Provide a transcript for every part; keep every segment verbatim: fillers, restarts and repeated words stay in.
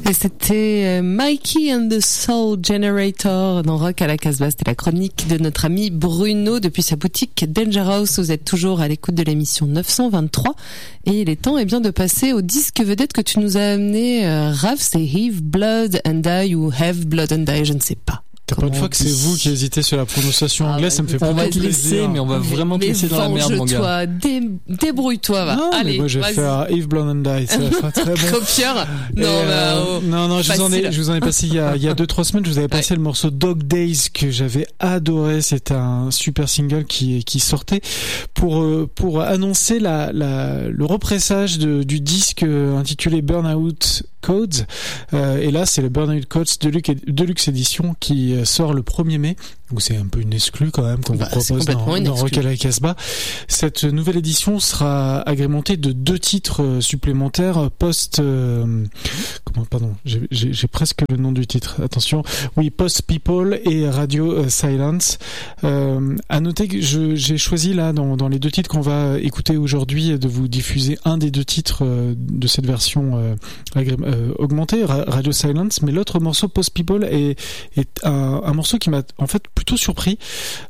Et c'était Mikey and the Soul Generator dans Rock à la Casbah. C'était la chronique de notre ami Bruno depuis sa boutique Danger House. Vous êtes toujours à l'écoute de l'émission neuf cent vingt-trois et il est temps eh bien de passer au disque vedette que tu nous as amené, euh, Raph. C'est Have Blood and Die ou Have Blood and Die, je ne sais pas. T'as pas une fois que c'est vous qui hésitez sur la prononciation ah, anglaise, ça me fait on plutôt va te laisser, plaisir. mais on va vraiment te laisser dans la merde, mon gars. Toi, dé, débrouille-toi, va. Non, allez, mais moi je vais vas-y. faire Have Blood and Die, ça va faire très bon. Copieur. Non, Et, bah, euh, oh. non, non, je vous en ai, je vous en ai passé il y a, il y a deux, trois semaines, je vous avais passé ouais. le morceau Dog Days que j'avais adoré. C'était un super single qui, qui sortait pour, pour annoncer la, la, le repressage de, du disque intitulé Burnout Codes. Euh, et là, c'est le Burnout Codes Deluxe, Deluxe Edition qui sort le premier mai. Donc c'est un peu une exclue quand même qu'on bah, vous propose dans, dans Rock à la Casbah. Cette nouvelle édition sera agrémentée de deux titres supplémentaires post euh, comment pardon j'ai, j'ai, j'ai presque le nom du titre, attention, oui, Post People et Radio Silence. Euh, à noter que je, j'ai choisi là dans, dans les deux titres qu'on va écouter aujourd'hui de vous diffuser un des deux titres de cette version euh, agré, euh, augmentée, Radio Silence, mais l'autre morceau Post People est, est un, un morceau qui m'a en fait plutôt surpris.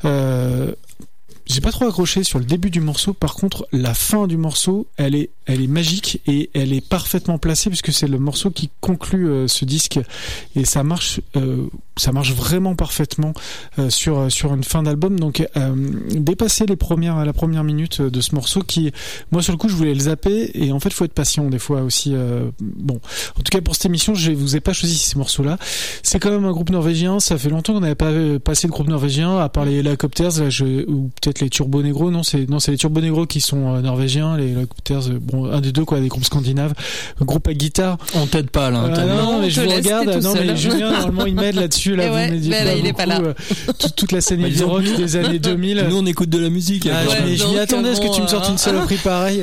Euh, j'ai pas trop accroché sur le début du morceau. Par contre, la fin du morceau, elle est, elle est magique et elle est parfaitement placée puisque c'est le morceau qui conclut euh, ce disque et ça marche, euh, ça marche vraiment parfaitement euh, sur sur une fin d'album. Donc, euh, dépasser les premières, la première minute de ce morceau qui, moi sur le coup, je voulais le zapper et en fait, faut être patient des fois aussi. Euh, bon, en tout cas pour cette émission, je vous ai pas choisi ces morceaux-là. C'est quand même un groupe norvégien. Ça fait longtemps qu'on n'avait pas passé de groupe norvégien à part les Helicopters, là, je, ou peut-être les Turbo Negro. Non, c'est non, c'est les Turbo Negro qui sont euh, norvégiens. Les Helicopters, euh, bon, un des deux quoi, des groupes scandinaves, un groupe à guitare. On t'aide pas là. Euh, non, non, mais je vous regarde. Non, mais Julien normalement il m'aide là-dessus. Là, ouais, vous bah là, il est pas là. Euh, toute, toute la scène indie rock des années deux mille. Nous on écoute de la musique. Ah, ouais, je, je m'y attendais à ce que tu me sortes une saloperie pareille.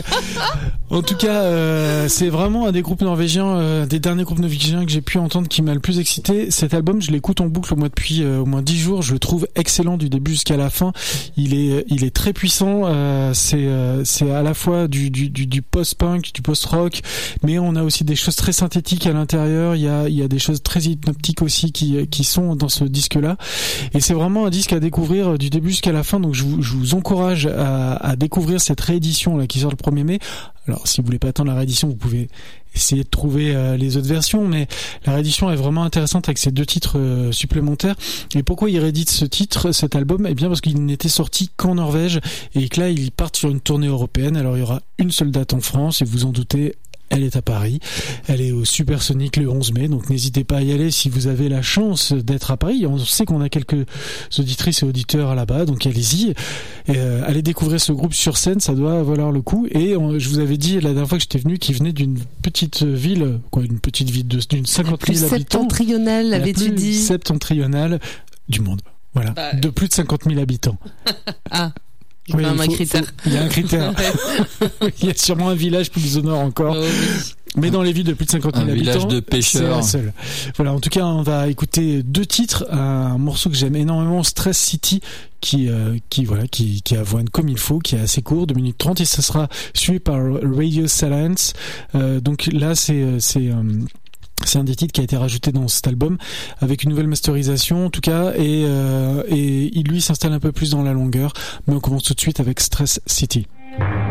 En tout cas, euh, c'est vraiment un des groupes norvégiens, euh, des derniers groupes norvégiens que j'ai pu entendre qui m'a le plus excité. Cet album, je l'écoute en boucle au moins depuis euh, au moins dix jours. Je le trouve excellent du début jusqu'à la fin. Il est, il est très puissant. Euh, c'est, euh, c'est à la fois du, du, du, du post-punk, du post-rock, mais on a aussi des choses très synthétiques à l'intérieur. Il y a, il y a des choses très hypnotiques aussi qui, qui sont dans ce disque-là. Et c'est vraiment un disque à découvrir du début jusqu'à la fin. Donc je vous, je vous encourage à, à découvrir cette réédition là qui sort le premier mai. Alors si vous voulez pas attendre la réédition, vous pouvez essayer de trouver euh, les autres versions, mais la réédition est vraiment intéressante avec ces deux titres euh, supplémentaires. Et pourquoi ils rééditent ce titre, cet album ? Eh bien parce qu'il n'était sorti qu'en Norvège et que là ils partent sur une tournée européenne. Alors il y aura une seule date en France et vous en doutez, elle est à Paris. Elle est au Supersonic le onze mai, donc n'hésitez pas à y aller si vous avez la chance d'être à Paris. On sait qu'on a quelques auditrices et auditeurs là-bas, donc allez-y. Et, euh, allez découvrir ce groupe sur scène, ça doit valoir le coup. Et on, je vous avais dit la dernière fois que j'étais venu qu'il venait d'une petite ville, quoi, une petite ville de, d'une cinquante mille habitants. Septentrionale, avais-tu dit ? Septentrionale du monde. Voilà, bah, de plus de cinquante mille habitants. Ah. Il y a oui, un faut, critère. Faut, il y a un critère. Il y a sûrement un village plus au nord encore. Oh, oui. Mais dans les villes de plus de cinquante mille habitants, village de pêcheurs. C'est la seule. Voilà, en tout cas, on va écouter deux titres, un morceau que j'aime énormément, Stress City, qui, euh, qui, voilà, qui, qui avoine comme il faut, qui est assez court, deux minutes trente, et ça sera suivi par Radio Silence. Euh, donc là, c'est, c'est, euh, c'est un des titres qui a été rajouté dans cet album avec une nouvelle masterisation en tout cas et, euh, et il lui s'installe un peu plus dans la longueur, mais on commence tout de suite avec Stress City.